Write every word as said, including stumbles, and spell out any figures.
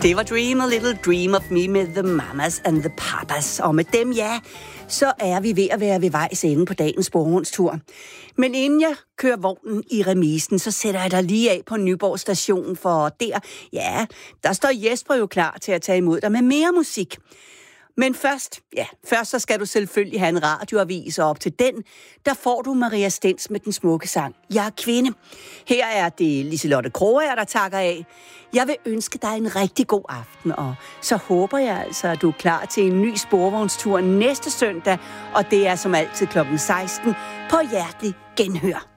Det var Dream a Little Dream of Me med The Mamas and the Papas. Og med dem, ja, så er vi ved at være ved vejs ende på dagens sporvognstur. Men inden jeg kører vognen i remisen, så sætter jeg dig lige af på Nyborg station, for der, ja, der står Jesper jo klar til at tage imod dig med mere musik. Men først, ja, først så skal du selvfølgelig have en radioavis, og op til den, der får du Maria Stens med den smukke sang Jeg er kvinde. Her er det Liselotte Krogager, der takker af. Jeg vil ønske dig en rigtig god aften, og så håber jeg altså, at du er klar til en ny sporvognstur næste søndag, og det er som altid klokken seksten på Hjertelig Genhør.